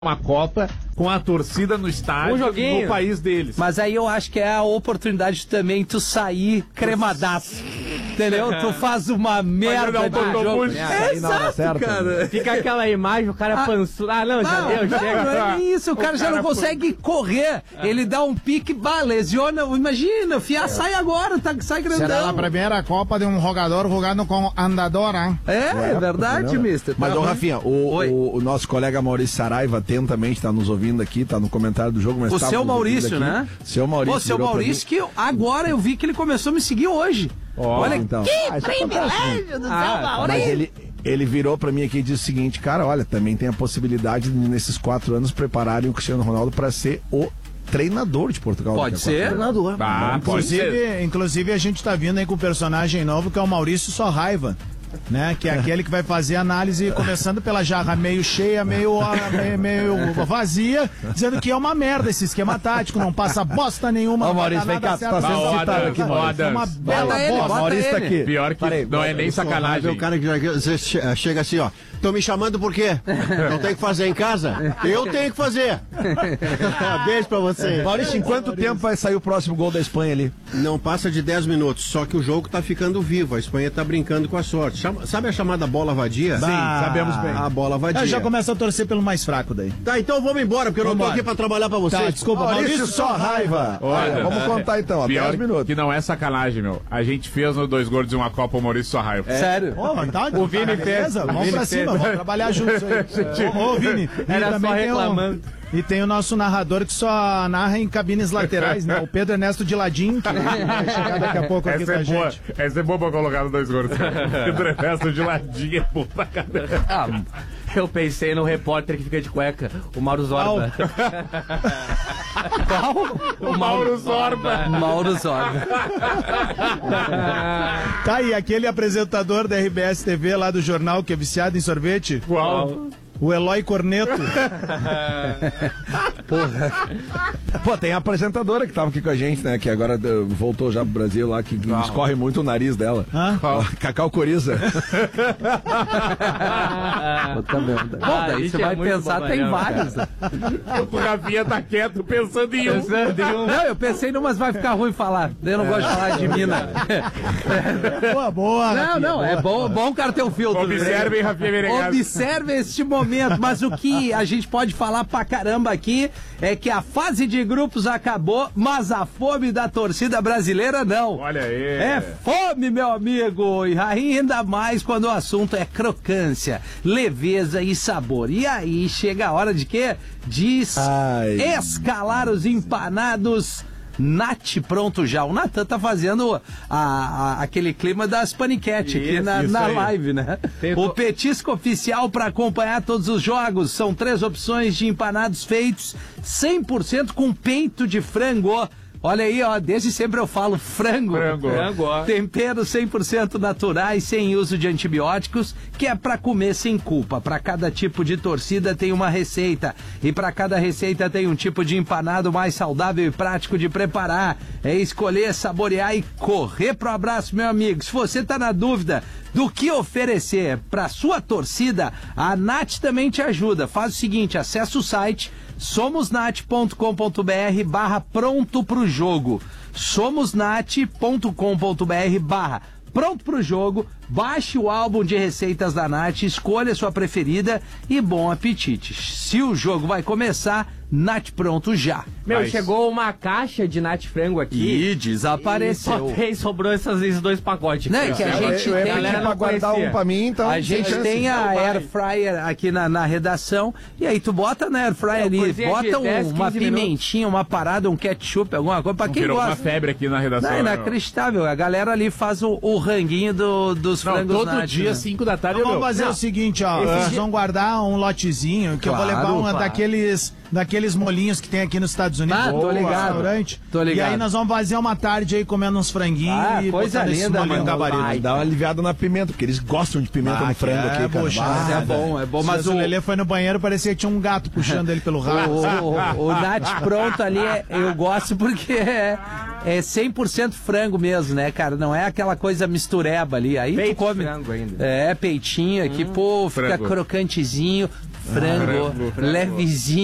uma Copa com a torcida no estádio, no país deles. Mas aí eu acho que é a oportunidade também tu sair cremadaço. Entendeu? Tu faz uma merda de jogo. Exato, cara. Fica aquela imagem, o cara pançudo. Ah, não, já deu, chega. Não é nem isso, o cara já não consegue correr. Ele dá um pique, lesiona. Imagina, o Fia sai agora, sai grandão. Será a primeira Copa de um jogador jogando com andadora. É verdade, mister. Mas, Rafinha, o nosso colega Maurício Saraiva atentamente está nos ouvindo aqui, está no comentário do jogo. Mas o seu Maurício, né? Seu Maurício. Pô, seu Maurício, que agora eu vi que ele começou a me seguir hoje. Olha, então. Que privilégio do céu, Maurício. Mas ele virou pra mim aqui e disse o seguinte, cara, olha, também tem a possibilidade de, nesses 4 anos, prepararem o Cristiano Ronaldo para ser o treinador de Portugal. Pode ser. Treinador. Inclusive, a gente tá vindo aí com um personagem novo que é o Maurício Sorraiva. Né? Que é aquele que vai fazer análise começando pela jarra meio cheia, meio vazia, dizendo que é uma merda esse esquema tático, não passa bosta nenhuma. Ó, Maurício, vem cá, tá sendo citado aqui, Maurício. É uma bela bosta. Maurício tá aqui. Pior que não é nem sacanagem. O cara que chega assim, ó. Estão me chamando por quê? Não tem que fazer em casa? Eu tenho que fazer. Beijo pra você. Maurício, em quanto tempo vai sair o próximo gol da Espanha ali? Não passa de 10 minutos, só que o jogo tá ficando vivo, a Espanha tá brincando com a sorte. Sabe a chamada bola vadia? Sim, sabemos bem. A bola vadia. Eu já começo a torcer pelo mais fraco daí. Tá, então vamos embora, porque eu não tô aqui pra trabalhar pra vocês. Tá, desculpa, Maurício Sorraiva. Olha, vamos contar então, até 10 minutos. Que não é sacanagem, meu. A gente fez no 2 Gordos e uma Copa o Maurício Sorraiva. Sério? O Vini fez. Vamos pra cima, vamos trabalhar juntos aí. Ô, Vini. Era só reclamando. E tem o nosso narrador que só narra em cabines laterais, né? O Pedro Ernesto de Ladinho, que vai chegar daqui a pouco aqui com a gente. Essa é boa pra colocar no 2 Gordos. Pedro Ernesto de Ladinho é boa pra caramba. Eu pensei no repórter que fica de cueca, o Mauro Zorba. Qual? O Mauro Zorba. Mauro Zorba. Tá aí, aquele apresentador da RBS TV lá do jornal que é viciado em sorvete? Qual? O Eloy Corneto. Porra. Pô, tem a apresentadora que tava aqui com a gente, né? Que agora voltou já pro Brasil lá, que escorre muito o nariz dela. Cacau Coriza. Bom, daí você vai pensar, tem vários. O Rafinha tá quieto, pensando em um. Não, eu pensei mas vai ficar ruim falar. Eu não gosto de falar de mina. Boa. Não, é bom o cara ter um filtro. Observem, Rafinha Menegas. Observe este momento. Mas o que a gente pode falar pra caramba aqui é que a fase de grupos acabou, mas a fome da torcida brasileira não. Olha aí. É fome, meu amigo. E ainda mais quando o assunto é crocância, leveza e sabor. E aí chega a hora de quê? De escalar os empanados Nath pronto já. O Natan tá fazendo aquele clima das paniquete aqui na live, né? O petisco oficial para acompanhar todos os jogos. São 3 opções de empanados feitos 100% com peito de frango. Olha aí, ó, desde sempre eu falo frango. Temperos 100% naturais, sem uso de antibióticos, que é pra comer sem culpa. Pra cada tipo de torcida tem uma receita. E pra cada receita tem um tipo de empanado mais saudável e prático de preparar. É escolher, saborear e correr pro abraço, meu amigo. Se você tá na dúvida do que oferecer pra sua torcida, a Nath também te ajuda. Faz o seguinte, acessa o site somosnat.com.br/pronto pro jogo. somosnat.com.br/pronto pro jogo. Baixe o álbum de receitas da Nath, escolha a sua preferida e bom apetite. Se o jogo vai começar, Nath pronto já. Chegou uma caixa de Nath frango aqui. E desapareceu. Sobrou esses 2 pacotes. Não, é que a gente tem... galera não guardar um pra mim, então... A gente tem a Air Fryer aqui na redação, e aí tu bota na Air Fryer ali, bota uma pimentinha, uma parada, um ketchup, alguma coisa, pra quem gosta. Virou uma febre aqui na redação. Não, é inacreditável, a galera ali faz o ranguinho dos frangos todo Nath, dia, né? 5 da tarde. Vamos fazer o seguinte, ó, nós vamos guardar um lotezinho, que eu vou levar daqueles molinhos que tem aqui nos Estados Unidos. Tô ligado. Tô ligado. E aí nós vamos fazer uma tarde aí comendo uns franguinhos e coisa linda, molinho gabarito. Dá uma aliviada na pimenta, porque eles gostam de pimenta no frango aqui, cara. É bom. Mas o Lelê foi no banheiro, parecia que tinha um gato puxando ele pelo rabo. O Nath pronto ali, eu gosto porque é 100% frango mesmo, né, cara? Não é aquela coisa mistureba ali. Aí Peito tu come. Frango ainda. É, peitinho aqui, fica frango. crocantezinho. frango, levezinho.